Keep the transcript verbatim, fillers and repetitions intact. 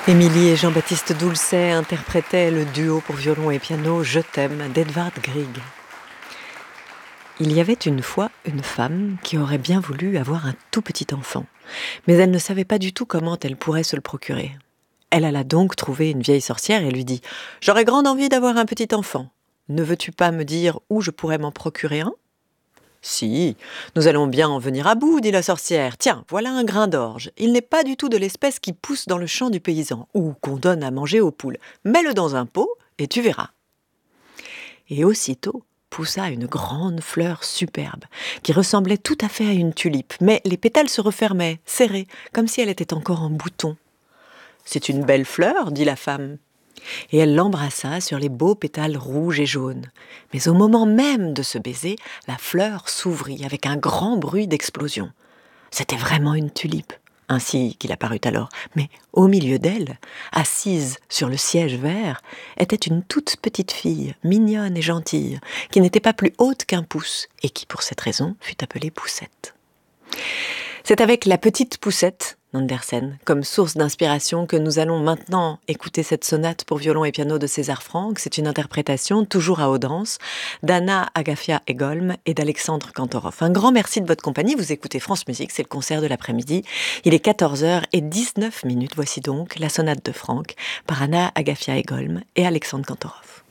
Émilie et Jean-Baptiste Doulcet interprétaient le duo pour violon et piano « Je t'aime » d'Edvard Grieg. Il y avait une fois une femme qui aurait bien voulu avoir un tout petit enfant, mais elle ne savait pas du tout comment elle pourrait se le procurer. Elle alla donc trouver une vieille sorcière et lui dit « J'aurais grande envie d'avoir un petit enfant. Ne veux-tu pas me dire où je pourrais m'en procurer un ?»« Si, nous allons bien en venir à bout, dit la sorcière. Tiens, voilà un grain d'orge. Il n'est pas du tout de l'espèce qui pousse dans le champ du paysan ou qu'on donne à manger aux poules. Mets-le dans un pot et tu verras. » Et aussitôt poussa une grande fleur superbe qui ressemblait tout à fait à une tulipe, mais les pétales se refermaient, serrés, comme si elle était encore en bouton. « C'est une belle fleur, dit la femme. » Et elle l'embrassa sur les beaux pétales rouges et jaunes. Mais au moment même de ce baiser, la fleur s'ouvrit avec un grand bruit d'explosion. C'était vraiment une tulipe, ainsi qu'il apparut alors. Mais au milieu d'elle, assise sur le siège vert, était une toute petite fille, mignonne et gentille, qui n'était pas plus haute qu'un pouce, et qui, pour cette raison, fut appelée Poucette. C'est avec la petite Poucette d'Andersen comme source d'inspiration que nous allons maintenant écouter cette sonate pour violon et piano de César Franck. C'est une interprétation, toujours à Odense, d'Anna Agafia Egholm et d'Alexandre Kantorov. Un grand merci de votre compagnie. Vous écoutez France Musique, c'est le concert de l'après-midi. Il est quatorze heures dix-neuf minutes. Voici donc la sonate de Franck par Anna Agafia Egholm et Alexandre Kantorov.